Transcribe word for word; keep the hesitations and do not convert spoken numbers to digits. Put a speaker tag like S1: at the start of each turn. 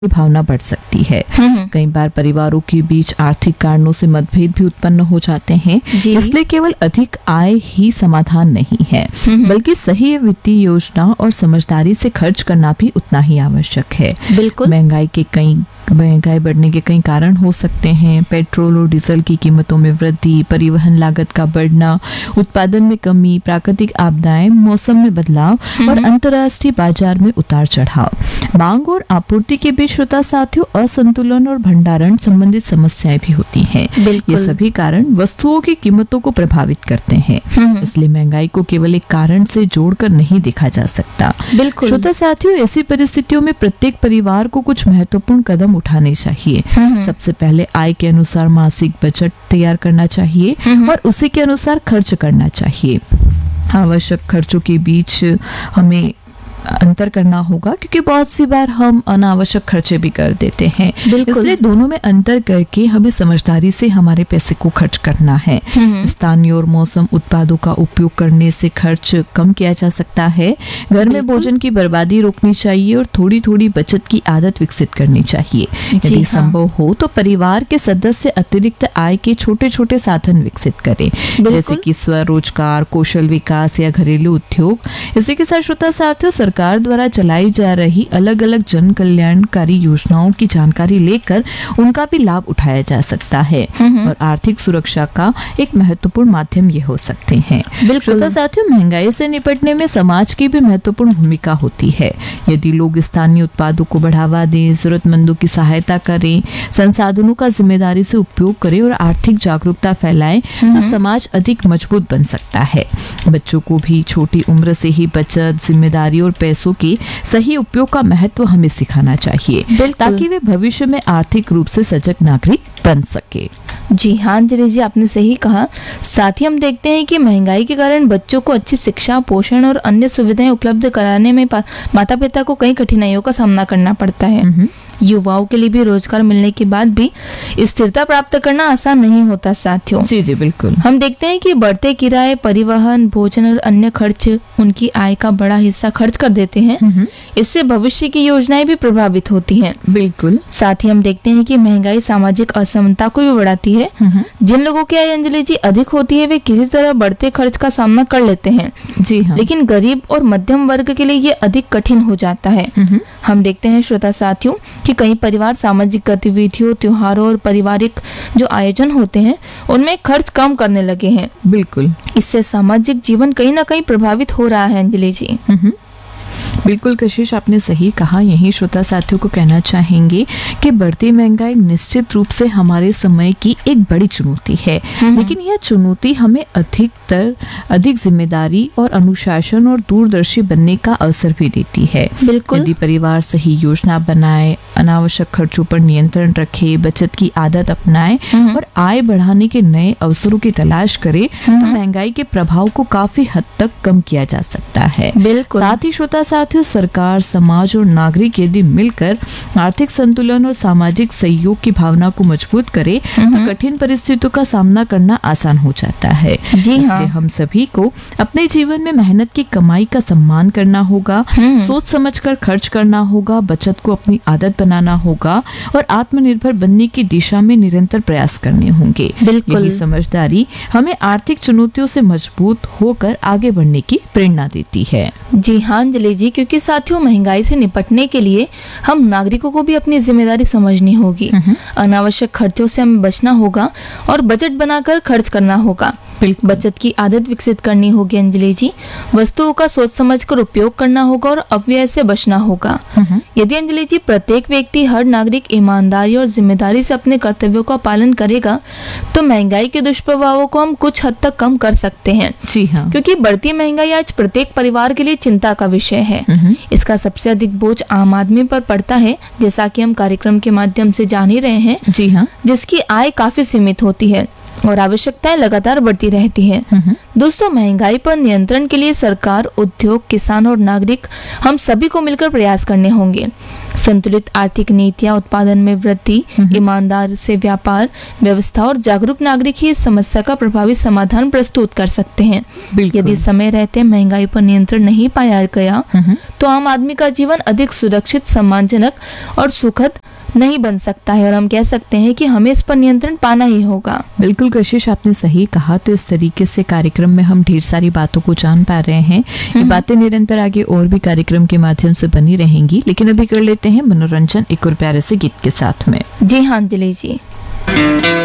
S1: की भावना बढ़ सकती है। कई बार परिवारों के बीच आर्थिक कारणों से मतभेद भी उत्पन्न हो जाते हैं। इसलिए केवल अधिक आय ही समाधान नहीं है, बल्कि सही वित्तीय योजना और समझदारी से खर्च करना भी उतना ही आवश्यक है।
S2: बिल्कुल।
S1: महंगाई के कई महंगाई बढ़ने के कई कारण हो सकते हैं। पेट्रोल और डीजल की कीमतों में वृद्धि, परिवहन लागत का बढ़ना, उत्पादन में कमी, प्राकृतिक आपदाएं, मौसम में बदलाव और अंतर्राष्ट्रीय बाजार में उतार चढ़ाव। मांग और आपूर्ति के बीच श्रोता साथियों असंतुलन और भंडारण संबंधित समस्याएं भी होती हैं। ये सभी कारण वस्तुओं की कीमतों को प्रभावित करते हैं। इसलिए महंगाई को केवल एक कारण से जोड़कर नहीं देखा जा सकता।
S2: बिल्कुल।
S1: श्रोता साथियों, ऐसी परिस्थितियों में प्रत्येक परिवार को कुछ महत्वपूर्ण कदम उठाने चाहिए। सबसे पहले आय के अनुसार मासिक बजट तैयार करना चाहिए और उसी के अनुसार खर्च करना चाहिए। आवश्यक खर्चों के बीच हमें अंतर करना होगा, क्योंकि बहुत सी बार हम अनावश्यक खर्चे भी कर देते हैं। इसलिए दोनों में अंतर करके हमें समझदारी से हमारे पैसे को खर्च करना है। स्थानीय और मौसम उत्पादों का उपयोग करने से खर्च कम किया जा सकता है। घर में भोजन की बर्बादी रोकनी चाहिए और थोड़ी थोड़ी बचत की आदत विकसित करनी चाहिए। यदि संभव हो तो परिवार के सदस्य अतिरिक्त आय के छोटे छोटे साधन विकसित करें, जैसे कि स्वरोजगार, कौशल विकास या घरेलू उद्योग। इसी के साथ श्रोता साथियों, सरकार द्वारा चलाई जा रही अलग अलग जन कल्याणकारी योजनाओं की जानकारी लेकर उनका भी लाभ उठाया जा सकता है और आर्थिक सुरक्षा का एक महत्वपूर्ण माध्यम ये हो सकते हैं। श्रोता साथियों, महंगाई से निपटने में समाज की भी महत्वपूर्ण भूमिका होती है। यदि लोग स्थानीय उत्पादों को बढ़ावा दें, जरूरतमंदों की सहायता करें, संसाधनों का जिम्मेदारी से उपयोग करें और आर्थिक जागरूकता फैलाएं, तो समाज अधिक मजबूत बन सकता है। बच्चों को भी छोटी उम्र से ही बचत, जिम्मेदारी और पैसों के सही उपयोग का महत्व हमें सिखाना चाहिए, ताकि वे भविष्य में आर्थिक रूप से सजग नागरिक बन सके।
S2: जी हाँ अंजलि जी, आपने सही कहा। साथ ही हम देखते हैं कि महंगाई के कारण बच्चों को अच्छी शिक्षा, पोषण और अन्य सुविधाएं उपलब्ध कराने में माता पिता को कई कठिनाइयों का सामना करना पड़ता है। युवाओं के लिए भी रोजगार मिलने के बाद भी स्थिरता प्राप्त करना आसान नहीं होता साथियों।
S1: जी जी बिल्कुल।
S2: हम देखते हैं कि बढ़ते किराए, परिवहन, भोजन और अन्य खर्च उनकी आय का बड़ा हिस्सा खर्च कर देते हैं। इससे भविष्य की योजनाएं भी प्रभावित होती हैं।
S1: बिल्कुल।
S2: साथ ही हम देखते हैं कि महंगाई सामाजिक असमानता को भी बढ़ाती है। जिन लोगों की आय अंजलि जी अधिक होती है, वे किसी तरह बढ़ते खर्च का सामना कर लेते हैं।
S1: जी हाँ।
S2: लेकिन गरीब और मध्यम वर्ग के लिए ये अधिक कठिन हो जाता है। हम देखते हैं श्रोता साथियों कि कई परिवार सामाजिक गतिविधियों, त्योहारों और पारिवारिक जो आयोजन होते हैं उनमें खर्च कम करने लगे हैं।
S1: बिल्कुल।
S2: इससे सामाजिक जीवन कहीं ना कहीं प्रभावित हो रहा है अंजलि जी।
S1: बिल्कुल कशिश, आपने सही कहा। यही श्रोता साथियों को कहना चाहेंगे कि बढ़ती महंगाई निश्चित रूप से हमारे समय की एक बड़ी चुनौती है, लेकिन यह चुनौती हमें अधिकतर अधिक जिम्मेदारी और अनुशासन और दूरदर्शी बनने का अवसर भी देती है।
S2: बिल्कुल।
S1: यदि परिवार सही योजना बनाए, अनावश्यक खर्चों पर नियंत्रण रखे, बचत की आदत अपनाए और आय बढ़ाने के नए अवसरों की तलाश करे, तो महंगाई के प्रभाव को काफी हद तक कम किया जा सकता है।
S2: बिल्कुल।
S1: साथ ही श्रोता साथियों, सरकार, समाज और नागरिक यदि मिलकर आर्थिक संतुलन और सामाजिक सहयोग की भावना को मजबूत करे, तो कठिन परिस्थितियों का सामना करना आसान हो जाता है।
S2: जी हाँ।
S1: इसलिए हम सभी को अपने जीवन में मेहनत की कमाई का सम्मान करना होगा, सोच समझकर खर्च करना होगा, बचत को अपनी आदत बनाना होगा और आत्मनिर्भर बनने की दिशा में निरंतर प्रयास करने होंगे।
S2: बिल्कुल।
S1: यही समझदारी हमें आर्थिक चुनौतियों से मजबूत होकर आगे बढ़ने की प्रेरणा देती है।
S2: जी हाँ अंजलि जी, क्योंकि साथियों महंगाई से निपटने के लिए हम नागरिकों को भी अपनी जिम्मेदारी समझनी होगी। अनावश्यक खर्चों से हमें बचना होगा और बजट बनाकर खर्च करना होगा। बचत की आदत विकसित करनी होगी अंजलि जी। वस्तुओं का सोच समझकर उपयोग करना होगा और अपव्यय से बचना होगा। यदि अंजलि जी प्रत्येक व्यक्ति, हर नागरिक ईमानदारी और जिम्मेदारी से अपने कर्तव्यों का पालन करेगा, तो महंगाई के दुष्प्रभावों को हम कुछ हद तक कम कर सकते हैं।
S1: जी हाँ।
S2: क्योंकि बढ़ती महंगाई आज प्रत्येक परिवार के लिए चिंता का विषय है। इसका सबसे अधिक बोझ आम आदमी पर पड़ता है, जैसा कि हम कार्यक्रम के माध्यम से जान ही रहे हैं।
S1: जी हाँ।
S2: जिसकी आय काफी सीमित होती है। और आवश्यकताएं लगातार बढ़ती रहती है। दोस्तों, महंगाई पर नियंत्रण के लिए सरकार, उद्योग, किसान और नागरिक हम सभी को मिलकर प्रयास करने होंगे। संतुलित आर्थिक नीतियां, उत्पादन में वृद्धि, ईमानदार से व्यापार व्यवस्था और जागरूक नागरिक ही इस समस्या का प्रभावी समाधान प्रस्तुत कर सकते हैं। यदि समय रहते महंगाई पर नियंत्रण नहीं पाया गया तो आम आदमी का जीवन अधिक सुरक्षित, सम्मानजनक और सुखद नहीं बन सकता है, और हम कह सकते हैं कि हमें इस पर नियंत्रण पाना ही होगा।
S1: बिल्कुल कशिश, आपने सही कहा। तो इस तरीके से कार्यक्रम में हम ढेर सारी बातों को जान पा रहे हैं। ये बातें निरंतर आगे और भी कार्यक्रम के माध्यम से बनी रहेंगी, लेकिन अभी कर लेते हैं मनोरंजन एक और प्यारे से गीत के साथ में।
S2: जी हाँ अंजलि जी।